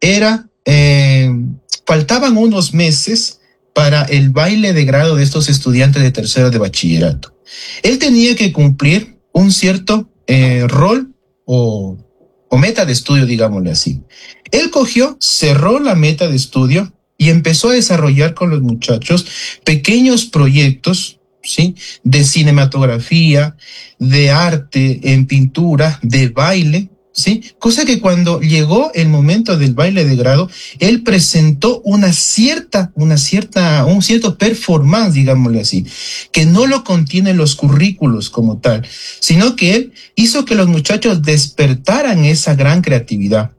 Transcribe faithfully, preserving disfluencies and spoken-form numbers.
era, eh, faltaban unos meses para el baile de grado de estos estudiantes de tercero de bachillerato. Él tenía que cumplir un cierto eh, rol o, o meta de estudio, digámosle así. Él cogió, cerró la meta de estudio y empezó a desarrollar con los muchachos pequeños proyectos, ¿sí? De cinematografía, de arte en pintura, de baile, ¿sí? Cosa que cuando llegó el momento del baile de grado, él presentó una cierta, una cierta, un cierto performance, digámosle así, que no lo contienen los currículos como tal, sino que él hizo que los muchachos despertaran esa gran creatividad.